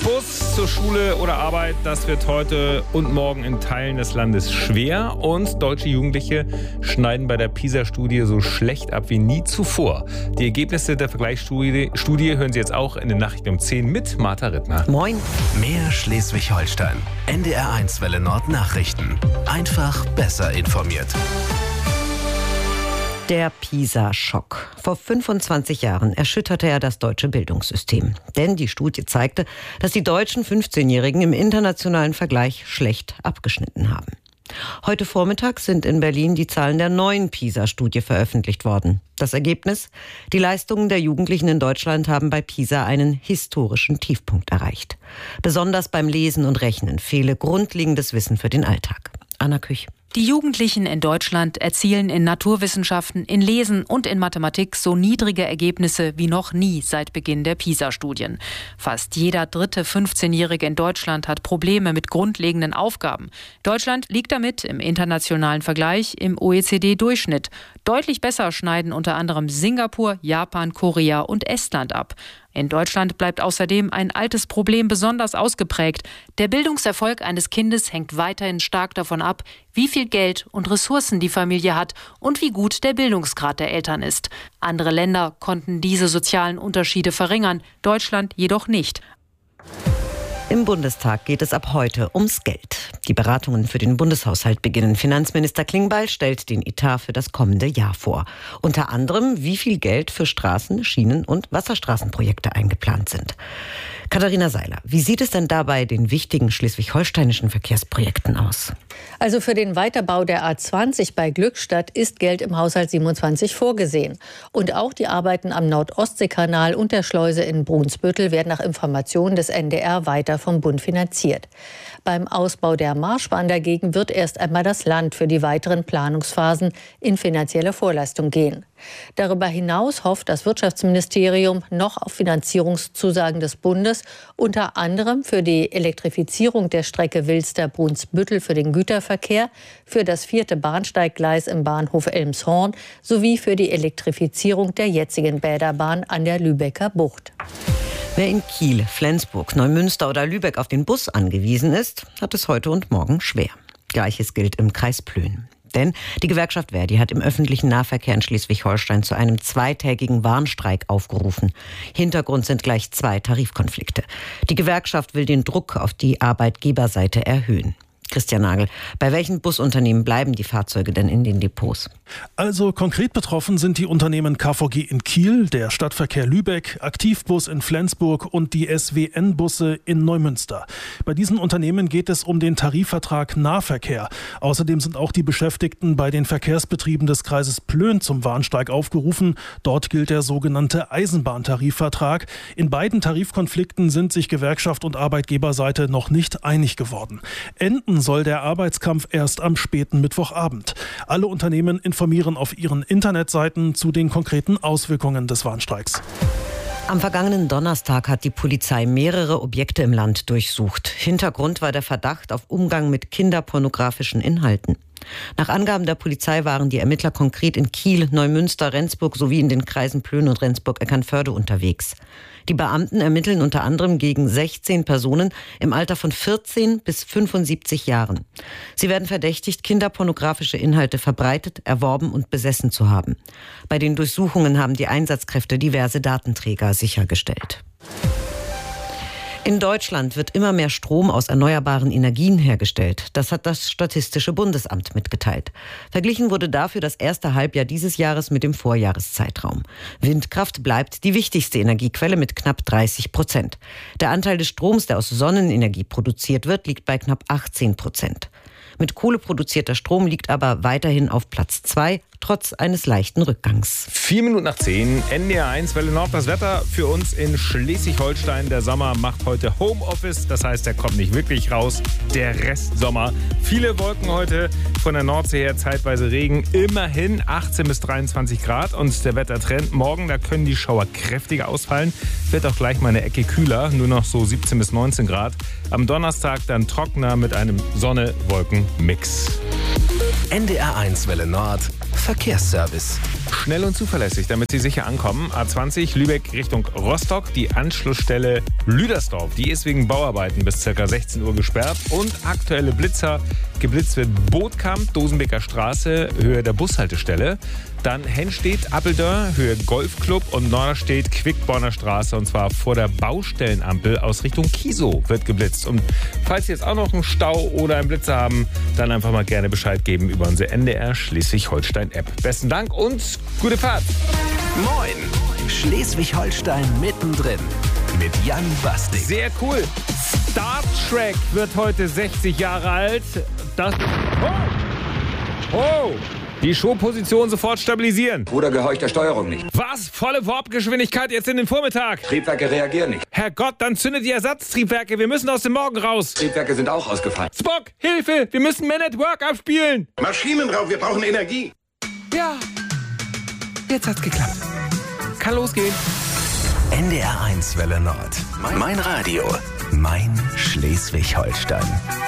Bus zur Schule oder Arbeit, das wird heute und morgen in Teilen des Landes schwer. Und deutsche Jugendliche schneiden bei der PISA-Studie so schlecht ab wie nie zuvor. Die Ergebnisse der Vergleichsstudie hören Sie jetzt auch in den Nachrichten um 10 mit Martha Rittner. Moin. Mehr Schleswig-Holstein. NDR1 Welle Nord Nachrichten. Einfach besser informiert. Der PISA-Schock. Vor 25 Jahren erschütterte er das deutsche Bildungssystem. Denn die Studie zeigte, dass die deutschen 15-Jährigen im internationalen Vergleich schlecht abgeschnitten haben. Heute Vormittag sind in Berlin die Zahlen der neuen PISA-Studie veröffentlicht worden. Das Ergebnis? Die Leistungen der Jugendlichen in Deutschland haben bei PISA einen historischen Tiefpunkt erreicht. Besonders beim Lesen und Rechnen fehle grundlegendes Wissen für den Alltag. Anna Küch. Die Jugendlichen in Deutschland erzielen in Naturwissenschaften, in Lesen und in Mathematik so niedrige Ergebnisse wie noch nie seit Beginn der PISA-Studien. Fast jeder dritte 15-Jährige in Deutschland hat Probleme mit grundlegenden Aufgaben. Deutschland liegt damit im internationalen Vergleich im OECD-Durchschnitt. Deutlich besser schneiden unter anderem Singapur, Japan, Korea und Estland ab. In Deutschland bleibt außerdem ein altes Problem besonders ausgeprägt. Der Bildungserfolg eines Kindes hängt weiterhin stark davon ab, wie viel Geld und Ressourcen die Familie hat und wie gut der Bildungsgrad der Eltern ist. Andere Länder konnten diese sozialen Unterschiede verringern, Deutschland jedoch nicht. Im Bundestag geht es ab heute ums Geld. Die Beratungen für den Bundeshaushalt beginnen. Finanzminister Klingbeil stellt den Etat für das kommende Jahr vor. Unter anderem, wie viel Geld für Straßen-, Schienen- und Wasserstraßenprojekte eingeplant sind. Katharina Seiler, wie sieht es denn da bei den wichtigen schleswig-holsteinischen Verkehrsprojekten aus? Also für den Weiterbau der A20 bei Glückstadt ist Geld im Haushalt 27 vorgesehen. Und auch die Arbeiten am Nord-Ostsee-Kanal und der Schleuse in Brunsbüttel werden nach Informationen des NDR weiter vom Bund finanziert. Beim Ausbau der Marschbahn dagegen wird erst einmal das Land für die weiteren Planungsphasen in finanzielle Vorleistung gehen. Darüber hinaus hofft das Wirtschaftsministerium noch auf Finanzierungszusagen des Bundes, unter anderem für die Elektrifizierung der Strecke Wilster-Brunsbüttel für den Güterverkehr, für das 4. Bahnsteiggleis im Bahnhof Elmshorn sowie für die Elektrifizierung der jetzigen Bäderbahn an der Lübecker Bucht. Wer in Kiel, Flensburg, Neumünster oder Lübeck auf den Bus angewiesen ist, hat es heute und morgen schwer. Gleiches gilt im Kreis Plön. Denn die Gewerkschaft Verdi hat im öffentlichen Nahverkehr in Schleswig-Holstein zu einem 2-tägigen Warnstreik aufgerufen. Hintergrund sind gleich 2 Tarifkonflikte. Die Gewerkschaft will den Druck auf die Arbeitgeberseite erhöhen. Christian Nagel, bei welchen Busunternehmen bleiben die Fahrzeuge denn in den Depots? Also konkret betroffen sind die Unternehmen KVG in Kiel, der Stadtverkehr Lübeck, Aktivbus in Flensburg und die SWN-Busse in Neumünster. Bei diesen Unternehmen geht es um den Tarifvertrag Nahverkehr. Außerdem sind auch die Beschäftigten bei den Verkehrsbetrieben des Kreises Plön zum Warnstreik aufgerufen. Dort gilt der sogenannte Eisenbahntarifvertrag. In beiden Tarifkonflikten sind sich Gewerkschaft und Arbeitgeberseite noch nicht einig geworden. Enden soll der Arbeitskampf erst am späten Mittwochabend. Alle Unternehmen informieren auf ihren Internetseiten zu den konkreten Auswirkungen des Warnstreiks. Am vergangenen Donnerstag hat die Polizei mehrere Objekte im Land durchsucht. Hintergrund war der Verdacht auf Umgang mit kinderpornografischen Inhalten. Nach Angaben der Polizei waren die Ermittler konkret in Kiel, Neumünster, Rendsburg sowie in den Kreisen Plön und Rendsburg-Eckernförde unterwegs. Die Beamten ermitteln unter anderem gegen 16 Personen im Alter von 14 bis 75 Jahren. Sie werden verdächtigt, kinderpornografische Inhalte verbreitet, erworben und besessen zu haben. Bei den Durchsuchungen haben die Einsatzkräfte diverse Datenträger sichergestellt. In Deutschland wird immer mehr Strom aus erneuerbaren Energien hergestellt. Das hat das Statistische Bundesamt mitgeteilt. Verglichen wurde dafür das erste Halbjahr dieses Jahres mit dem Vorjahreszeitraum. Windkraft bleibt die wichtigste Energiequelle mit knapp 30%. Der Anteil des Stroms, der aus Sonnenenergie produziert wird, liegt bei knapp 18%. Mit Kohle produzierter Strom liegt aber weiterhin auf Platz 2, trotz eines leichten Rückgangs. 4 Minuten nach 10, NDR1 Welle Nord. Das Wetter für uns in Schleswig-Holstein. Der Sommer macht heute Homeoffice, das heißt, er kommt nicht wirklich raus. Der Rest Sommer. Viele Wolken heute, von der Nordsee her zeitweise Regen. Immerhin 18 bis 23 Grad. Und der Wettertrend morgen, da können die Schauer kräftiger ausfallen. Wird auch gleich mal eine Ecke kühler, nur noch so 17 bis 19 Grad. Am Donnerstag dann trockener mit einem Sonne-Wolken-Mix. NDR1 Welle Nord Verkehrsservice. Schnell und zuverlässig, damit Sie sicher ankommen. A20 Lübeck Richtung Rostock. Die Anschlussstelle Lüdersdorf, die ist wegen Bauarbeiten bis ca. 16 Uhr gesperrt. Und aktuelle Blitzer. Geblitzt wird Bootkamp, Dosenbeker Straße, Höhe der Bushaltestelle. Dann Henstedt, Appeldörr, Höhe Golfclub und Norderstedt, Quickborner Straße, und zwar vor der Baustellenampel aus Richtung Kiesow wird geblitzt. Und falls Sie jetzt auch noch einen Stau oder einen Blitzer haben, dann einfach mal gerne Bescheid geben über unsere NDR Schleswig-Holstein-App. Besten Dank und gute Fahrt. Moin, Schleswig-Holstein mittendrin mit Jan Bastik. Sehr cool. Star Trek wird heute 60 Jahre alt. Das... Oh! Die Showposition sofort stabilisieren. Bruder gehorcht der Steuerung nicht. Was? Volle Warpgeschwindigkeit jetzt in den Vormittag. Triebwerke reagieren nicht. Herrgott, dann zündet die Ersatztriebwerke. Wir müssen aus dem Morgen raus. Triebwerke sind auch ausgefallen. Spock, Hilfe! Wir müssen Man at Work abspielen. Maschinenraum, wir brauchen Energie. Ja, jetzt hat's geklappt. Kann losgehen. NDR 1 Welle Nord. Mein Radio. Mein Schleswig-Holstein.